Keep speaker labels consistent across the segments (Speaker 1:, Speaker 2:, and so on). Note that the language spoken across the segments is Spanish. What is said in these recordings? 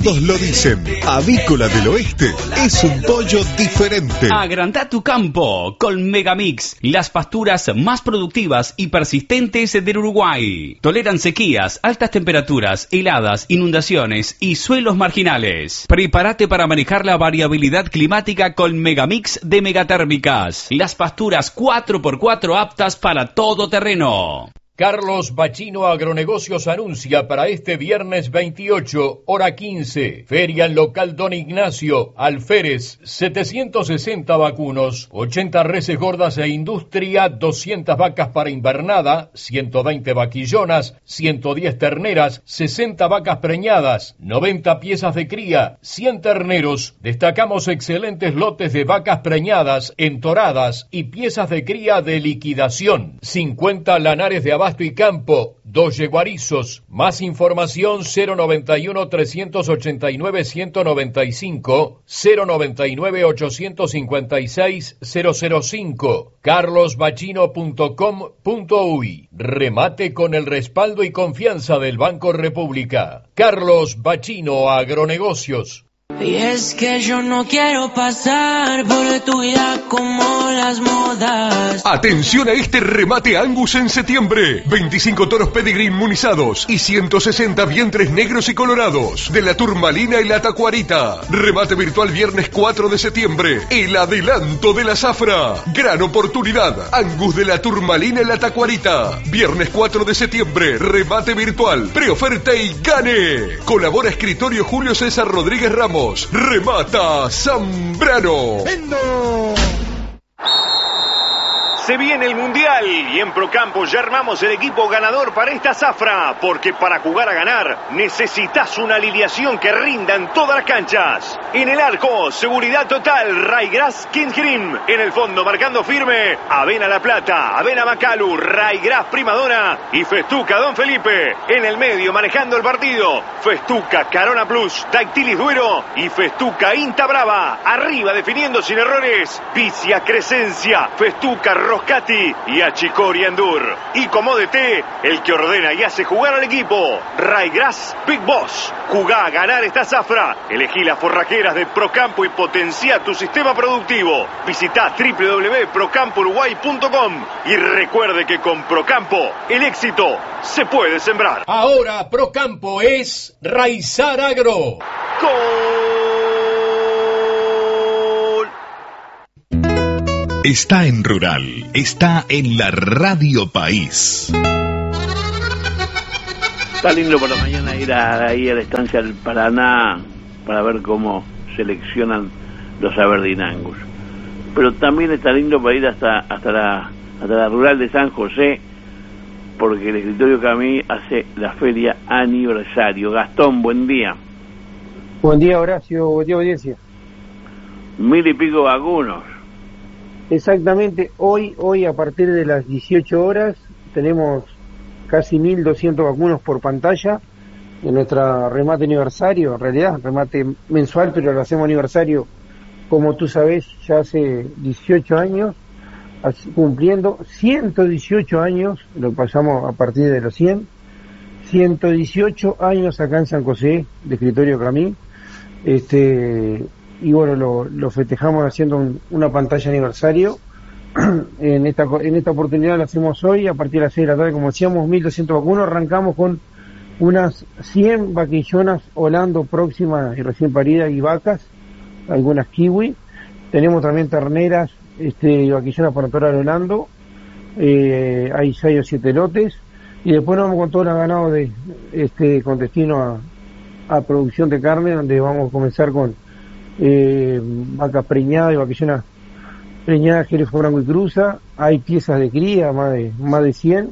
Speaker 1: Todos lo dicen. Avícola del Oeste es un pollo diferente.
Speaker 2: Agrandá tu campo con Megamix. Las pasturas más productivas y persistentes del Uruguay. Toleran sequías, altas temperaturas, heladas, inundaciones y suelos marginales. Prepárate para manejar la variabilidad climática con Megamix de Megatérmicas. Las pasturas 4x4 aptas para todo terreno.
Speaker 3: Carlos Bachino Agronegocios anuncia para este viernes 28, hora 15, Feria en Local Don Ignacio, Alférez, 760 vacunos, 80 reses gordas e industria, 200 vacas para invernada, 120 vaquillonas, 110 terneras, 60 vacas preñadas, 90 piezas de cría, 100 terneros. Destacamos excelentes lotes de vacas preñadas, entoradas y piezas de cría de liquidación, 50 lanares de abasto y campo, 2 yeguarizos. Más información 091-389-195, 099-856-005, carlosbachino.com.uy. Remate con el respaldo y confianza del Banco República. Carlos Bachino Agronegocios.
Speaker 4: Y es que yo no quiero pasar por tu vida como las modas.
Speaker 5: Atención a este remate Angus en septiembre. 25 toros pedigrí inmunizados y 160 vientres negros y colorados de la turmalina y la tacuarita. Remate virtual viernes 4 de septiembre. El adelanto de la zafra. Gran oportunidad. Angus de la turmalina y la tacuarita. Viernes 4 de septiembre. Remate virtual. Preoferta y gane. Colabora Escritorio Julio César Rodríguez Ramos. Remata Zambrano.
Speaker 6: Se viene el Mundial y en Procampo ya armamos el equipo ganador para esta zafra, porque para jugar a ganar necesitas una alineación que rinda en todas las canchas. En el arco, seguridad total, Raygrass King Green. En el fondo, marcando firme, Avena La Plata, Avena Macalu, Raygrass Primadona y Festuca Don Felipe. En el medio, manejando el partido, Festuca Carona Plus, Dactilis Duero y Festuca Inta Brava. Arriba, definiendo sin errores, Vicia Crescencia, Festuca Roscati y Achicori Endur. Y como DT, el que ordena y hace jugar al equipo, Raygrass Big Boss. Jugá a ganar esta zafra. Elegí las forrajeras de Procampo y potencia tu sistema productivo. Visitá www.procampouruguay.com y recuerde que con Procampo el éxito se puede sembrar.
Speaker 3: Ahora Procampo es Raizar Agro.
Speaker 1: Está en Rural, está en la Radio País.
Speaker 7: Está lindo por la mañana ir ahí a la estancia del Paraná para ver cómo seleccionan los Aberdeen Angus. Pero también está lindo para ir hasta la Rural de San José, porque el Escritorio Camí hace la feria aniversario. Gastón, buen día.
Speaker 8: Buen día, Horacio, buen día, audiencia.
Speaker 7: 1000 y pico vacunos.
Speaker 8: Exactamente, hoy a partir de las 18 horas tenemos casi 1200 vacunos por pantalla en nuestra remate aniversario, en realidad remate mensual, pero lo hacemos aniversario, como tú sabes, ya hace 18 años, cumpliendo 118 años, lo pasamos a partir de los 118 años acá en San José, de Escritorio Camí, y bueno, lo festejamos haciendo una pantalla aniversario. En esta oportunidad lo hacemos hoy a partir de las 6 de la tarde, como decíamos, 1200 vacunos. Arrancamos con unas 100 vaquillonas Holando próximas y recién paridas y vacas, algunas kiwi. Tenemos también terneras y vaquillonas para torar Holando. Hay 6 o 7 lotes. Y después nos vamos con todo el ganado con destino a producción de carne, donde vamos a comenzar con vacas preñadas y vaquillonas preñadas, Jerez, Branco y Cruza. Hay piezas de cría, más de 100,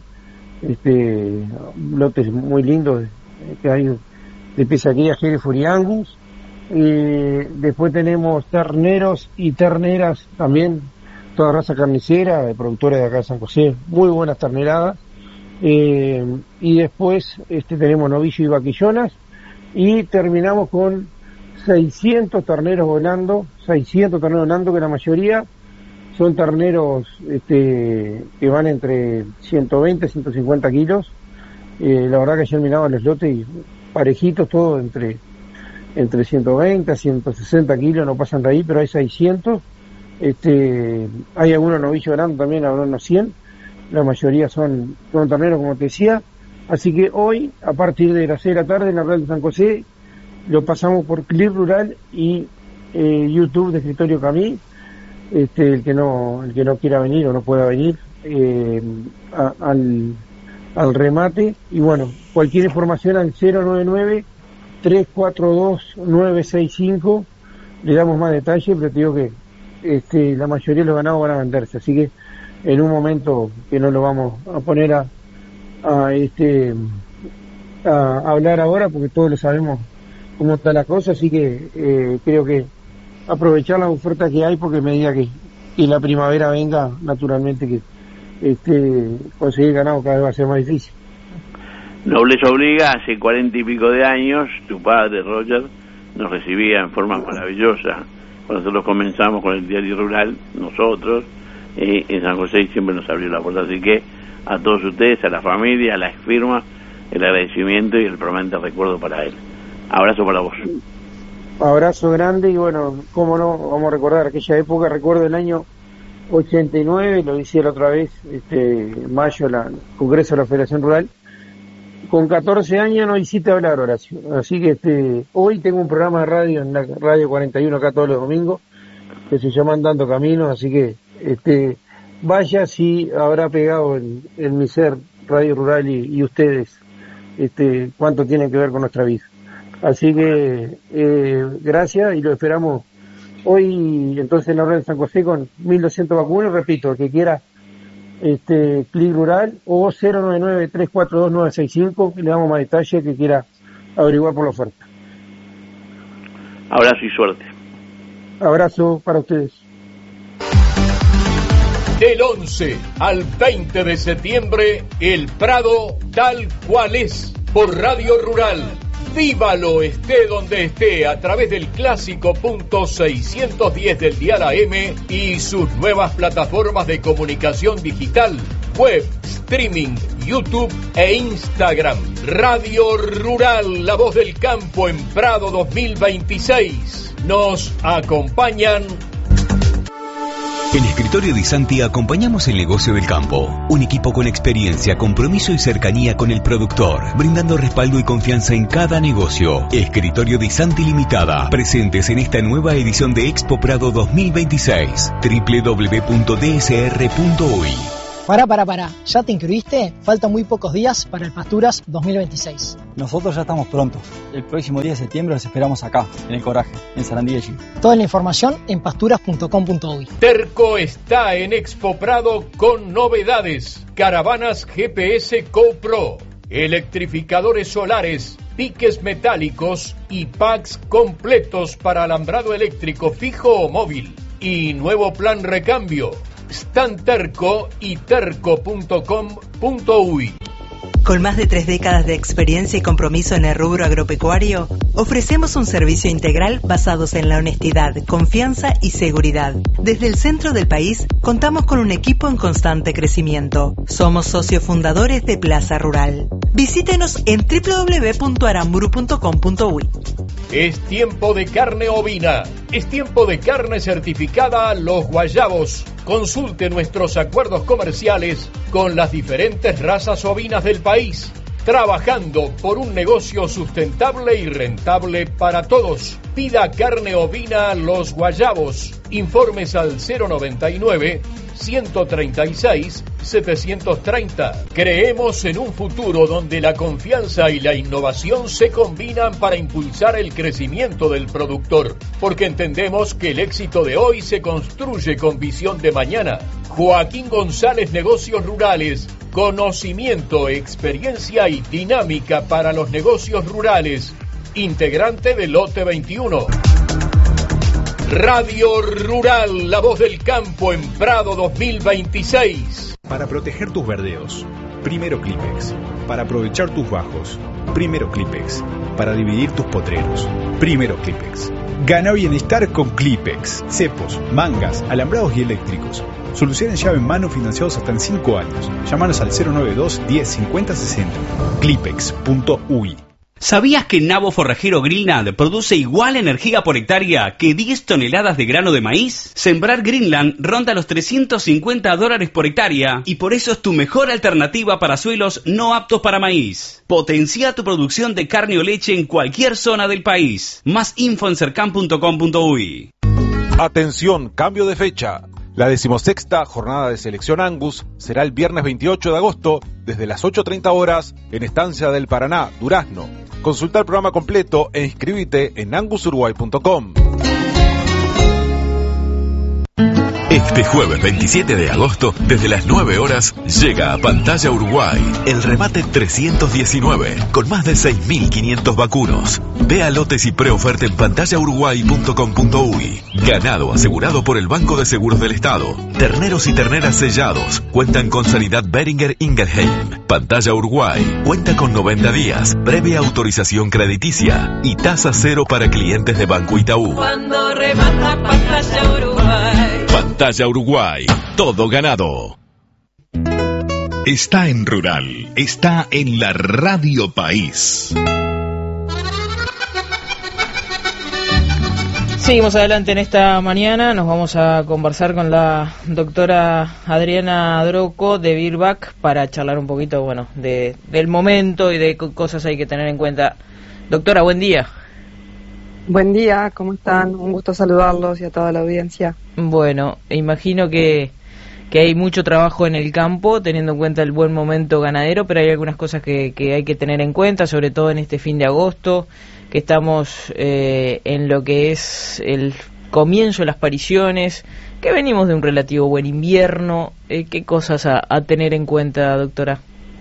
Speaker 8: lotes muy lindos que hay de pieza de cría, Jerez y Angus. Después tenemos terneros y terneras también, toda raza carnicera, de productores de acá de San José, muy buenas terneradas. Y después tenemos novillos y vaquillonas, y terminamos con 600 terneros volando, que la mayoría son terneros que van entre 120 y 150 kilos. La verdad que ayer miraba los lotes y parejitos, todos entre entre 120 a 160 kilos, no pasan de ahí, pero hay 600. Hay algunos novillos grandes también, habrá unos 100. La mayoría son terneros, como te decía. Así que hoy, a partir de las 6 de la tarde, en la Rural de San José, lo pasamos por Clip Rural y YouTube de Escritorio Camí. El que no quiera venir o no pueda venir al remate. Y bueno, cualquier información al 099-342-965. Le damos más detalle, pero te digo que la mayoría de los ganados van a venderse. Así que en un momento que no lo vamos a poner a hablar ahora, porque todos lo sabemos cómo está la cosa. Así que creo que aprovechar la oferta que hay, porque a medida que la primavera venga, naturalmente que conseguir ganado cada vez va a ser más difícil.
Speaker 7: Nobleza obliga, hace 40 y pico de años, tu padre, Roger, nos recibía en forma maravillosa. Cuando nosotros comenzamos con el diario rural, nosotros, en San José, siempre nos abrió la puerta. Así que a todos ustedes, a la familia, a la firma, el agradecimiento y el permanente recuerdo para él. Abrazo para vos.
Speaker 8: Abrazo grande, y bueno, cómo no, vamos a recordar aquella época. Recuerdo el año 89, lo decía la otra vez, mayo, el Congreso de la Federación Rural. Con 14 años no hiciste hablar, Horacio. Así que hoy tengo un programa de radio en la Radio 41 acá todos los domingos, que se llama Andando Caminos. Así que vaya si habrá pegado en mi ser Radio Rural y ustedes cuánto tienen que ver con nuestra vida. Así que gracias, y lo esperamos hoy entonces en la Rural de San José con 1200 vacunas. Repito, el que quiera Clic Rural o 099-342-965, le damos más detalle que quiera averiguar por la oferta.
Speaker 7: Abrazo y suerte.
Speaker 8: Abrazo para ustedes.
Speaker 3: Del 11 al 20 de septiembre, el Prado tal cual es, por Radio Rural. Vívalo, esté donde esté, a través del clásico punto 610 del dial AM y sus nuevas plataformas de comunicación digital, web, streaming, YouTube e Instagram. Radio Rural, la voz del campo en Prado 2026. Nos acompañan.
Speaker 2: En Escritorio Di Santi acompañamos el negocio del campo. Un equipo con experiencia, compromiso y cercanía con el productor, brindando respaldo y confianza en cada negocio. Escritorio Di Santi Limitada, presentes en esta nueva edición de Expo Prado 2026. www.dsr.uy.
Speaker 9: Pará. ¿Ya te inscribiste? Faltan muy pocos días para el Pasturas 2026.
Speaker 10: Nosotros ya estamos prontos. El próximo 10 de septiembre los esperamos acá, en El Coraje, en Sarandí de Chile.
Speaker 9: Toda la información en pasturas.com.uy.
Speaker 3: Terco está en Expo Prado con novedades. Caravanas GPS GoPro, electrificadores solares, piques metálicos y packs completos para alambrado eléctrico fijo o móvil. Y nuevo plan recambio. Stand Terco y terco.com.uy.
Speaker 11: Con más de 3 décadas de experiencia y compromiso en el rubro agropecuario, ofrecemos un servicio integral basados en la honestidad, confianza y seguridad. Desde el centro del país, contamos con un equipo en constante crecimiento. Somos socios fundadores de Plaza Rural. Visítenos en www.aramburu.com.uy.
Speaker 3: Es tiempo de carne ovina. Es tiempo de carne certificada Los Guayabos. Consulte nuestros acuerdos comerciales con las diferentes razas ovinas del país, trabajando por un negocio sustentable y rentable para todos. Pida carne ovina Los Guayabos. Informes al 099-136-730. Creemos en un futuro donde la confianza y la innovación se combinan para impulsar el crecimiento del productor, porque entendemos que el éxito de hoy se construye con visión de mañana. Joaquín González, Negocios Rurales. Conocimiento, experiencia y dinámica para los negocios rurales. Integrante del Lote 21. Radio Rural, la voz del campo en Prado 2026.
Speaker 12: Para proteger tus verdeos, primero Clipex. Para aprovechar tus bajos, primero Clipex. Para dividir tus potreros, primero Clipex. Gana bienestar con Clipex. Cepos, mangas, alambrados y eléctricos. Soluciones llave en mano financiados hasta en 5 años. Llámanos al 092 10 50 60. Clipex.uy.
Speaker 2: ¿Sabías que Nabo Forrajero Greenland produce igual energía por hectárea que 10 toneladas de grano de maíz? Sembrar Greenland ronda los $350 por hectárea y por eso es tu mejor alternativa para suelos no aptos para maíz. Potencia tu producción de carne o leche en cualquier zona del país. Más info en cercan.com.uy.
Speaker 13: Atención, cambio de fecha. La 16ª jornada de selección Angus será el viernes 28 de agosto desde las 8:30 horas en Estancia del Paraná, Durazno. Consulta el programa completo e inscríbete en angusuruguay.com.
Speaker 14: Este jueves 27 de agosto, desde las 9 horas, llega a Pantalla Uruguay el remate 319, con más de 6.500 vacunos. Vea lotes y preoferta en pantallauruguay.com.uy. Ganado asegurado por el Banco de Seguros del Estado. Terneros y terneras sellados cuentan con sanidad Beringer Ingelheim. Pantalla Uruguay cuenta con 90 días, previa autorización crediticia y tasa cero para clientes de Banco Itaú.
Speaker 4: Cuando remata Pantalla Uruguay.
Speaker 14: Pantalla Uruguay, todo ganado.
Speaker 1: Está en Rural, está en la Radio País.
Speaker 15: Seguimos adelante en esta mañana, nos vamos a conversar con la doctora Adriana Droco de Virbac para charlar un poquito, bueno, del momento y de cosas hay que tener en cuenta. Doctora, buen día.
Speaker 16: Buen día, ¿cómo están? Un gusto saludarlos y a toda la audiencia.
Speaker 15: Bueno, imagino que hay mucho trabajo en el campo, teniendo en cuenta el buen momento ganadero, pero hay algunas cosas que hay que tener en cuenta, sobre todo en este fin de agosto, que estamos en lo que es el comienzo de las pariciones, que venimos de un relativo buen invierno. ¿Qué cosas a tener en cuenta, doctora?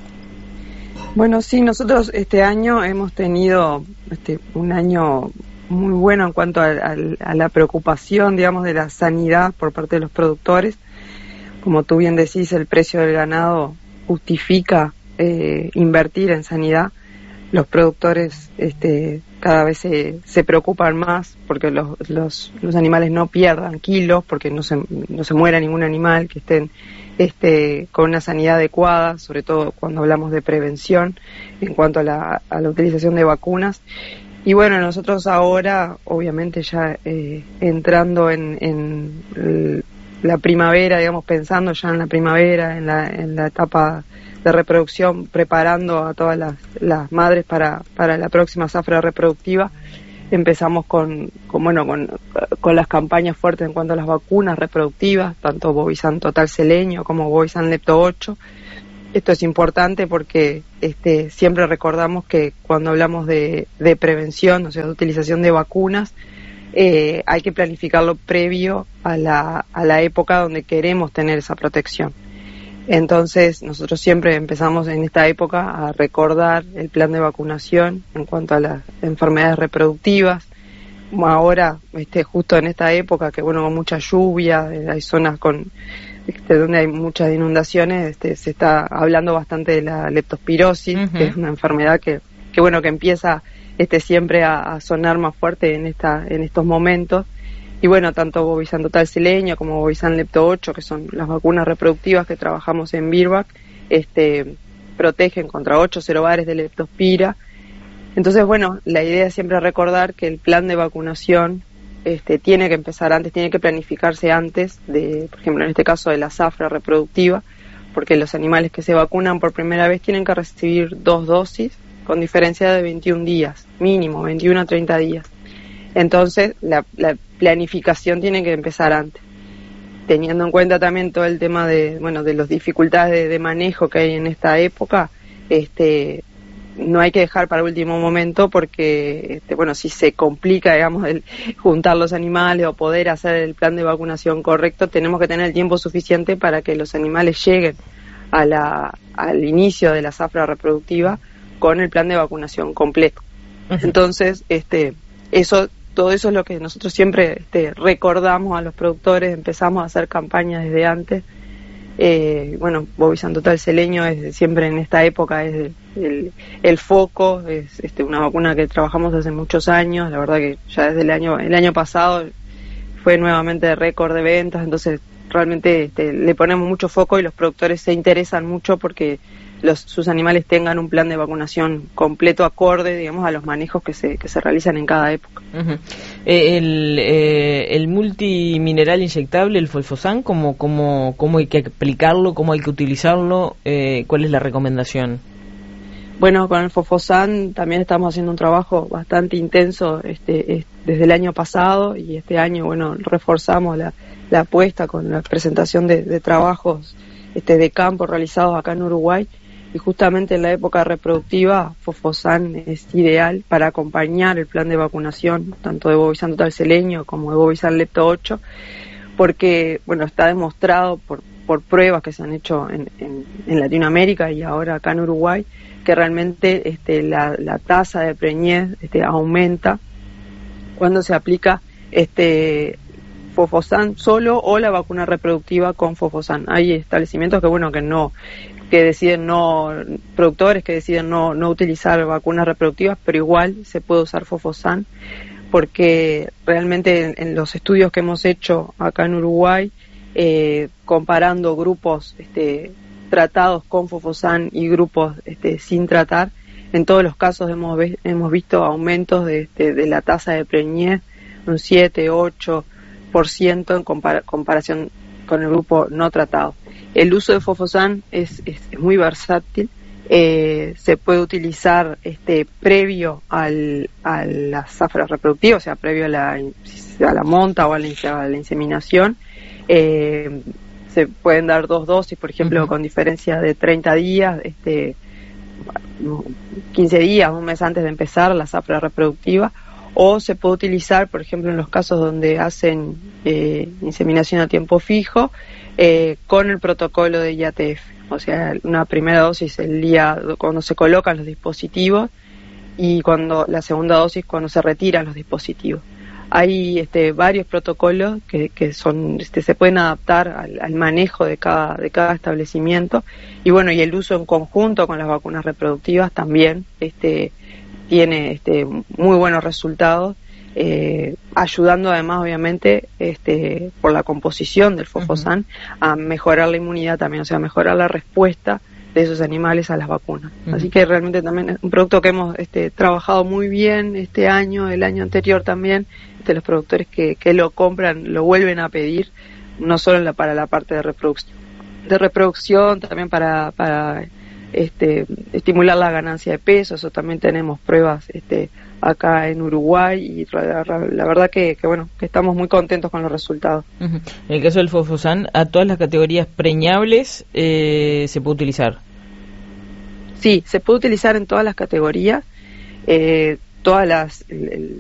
Speaker 16: Bueno, sí, nosotros este año hemos tenido un año muy bueno en cuanto a la preocupación, digamos, de la sanidad por parte de los productores. Como tú bien decís, el precio del ganado justifica invertir en sanidad. Los productores cada vez se preocupan más porque los animales no pierdan kilos, porque no se muera ningún animal, que estén con una sanidad adecuada, sobre todo cuando hablamos de prevención en cuanto a la utilización de vacunas. Y bueno, nosotros ahora, obviamente ya entrando en la primavera, digamos, pensando ya en la primavera, en la etapa de reproducción, preparando a todas las madres para la próxima zafra reproductiva, empezamos con las campañas fuertes en cuanto a las vacunas reproductivas, tanto Bovizan Total Seleño como Bovizan Lepto 8. Esto es importante porque siempre recordamos que cuando hablamos de prevención, o sea, de utilización de vacunas, hay que planificarlo previo a la época donde queremos tener esa protección. Entonces, nosotros siempre empezamos en esta época a recordar el plan de vacunación en cuanto a las enfermedades reproductivas. Ahora, justo en esta época, que bueno, con mucha lluvia, hay zonas donde hay muchas inundaciones, se está hablando bastante de la leptospirosis, que es una enfermedad que empieza siempre a sonar más fuerte en estos momentos. Y bueno, tanto Bovizan Total Seleño como Bovizan Lepto 8, que son las vacunas reproductivas que trabajamos en Virbac, protegen contra 8 serobares de leptospira. Entonces, bueno, la idea es siempre recordar que el plan de vacunación tiene que empezar antes, tiene que planificarse antes por ejemplo, en este caso de la zafra reproductiva, porque los animales que se vacunan por primera vez tienen que recibir 2 dosis con diferencia de 21 días, mínimo, 21 a 30 días. Entonces, la planificación tiene que empezar antes, teniendo en cuenta también todo el tema de las dificultades de manejo que hay en esta época. No hay que dejar para último momento porque, si se complica, digamos, el juntar los animales o poder hacer el plan de vacunación correcto, tenemos que tener el tiempo suficiente para que los animales lleguen al inicio de la zafra reproductiva con el plan de vacunación completo. Entonces, todo eso es lo que nosotros siempre recordamos a los productores, empezamos a hacer campañas desde antes. Bovizan Total Seleño es siempre en esta época es el foco, es una vacuna que trabajamos hace muchos años, la verdad que ya desde el año pasado fue nuevamente récord de ventas, entonces realmente le ponemos mucho foco y los productores se interesan mucho porque sus animales tengan un plan de vacunación completo acorde, digamos, a los manejos que se realizan en cada época.
Speaker 15: El multimineral inyectable, el Folfosan, ¿cómo hay que aplicarlo? ¿Cómo hay que utilizarlo? ¿Cuál es la recomendación?
Speaker 16: Bueno, con el Folfosan también estamos haciendo un trabajo bastante intenso desde el año pasado, y este año, bueno, reforzamos la apuesta con la presentación de trabajos de campo realizados acá en Uruguay. Y justamente en la época reproductiva, Folfosan es ideal para acompañar el plan de vacunación tanto de Bovizan total seleño como de Bovizan lepto 8, porque bueno, está demostrado por pruebas que se han hecho en Latinoamérica y ahora acá en Uruguay, que realmente la tasa de preñez aumenta cuando se aplica Folfosan solo o la vacuna reproductiva con Folfosan. Hay establecimientos productores que deciden no utilizar vacunas reproductivas, pero igual se puede usar Folfosan, porque realmente en los estudios que hemos hecho acá en Uruguay, comparando grupos tratados con Folfosan y grupos sin tratar, en todos los casos hemos visto aumentos de la tasa de preñez, un 7-8% en comparación con el grupo no tratado. El uso de Folfosan es muy versátil, se puede utilizar previo a la zafra reproductiva, o sea, previo a la monta o a la inseminación. Se pueden dar 2 dosis, por ejemplo, con diferencia de 30 días, 15 días, un mes antes de empezar la zafra reproductiva, o se puede utilizar, por ejemplo, en los casos donde hacen inseminación a tiempo fijo, con el protocolo de IATF, o sea, una primera dosis el día cuando se colocan los dispositivos y la segunda dosis cuando se retiran los dispositivos. Hay varios protocolos que son se pueden adaptar al manejo de cada establecimiento, y bueno, y el uso en conjunto con las vacunas reproductivas también tiene muy buenos resultados, ayudando además obviamente por la composición del Folfosan a mejorar la inmunidad también, o sea, mejorar la respuesta de esos animales a las vacunas. Así que realmente también es un producto que hemos trabajado muy bien este año, el año anterior también. Los productores que lo compran lo vuelven a pedir, no solo para la parte de reproducción, también para estimular la ganancia de peso. Eso también tenemos pruebas acá en Uruguay, y la verdad que bueno, que estamos muy contentos con los resultados.
Speaker 15: En el caso del Folfosan, ¿a todas las categorías preñables se puede utilizar?
Speaker 16: Sí, se puede utilizar en todas las categorías,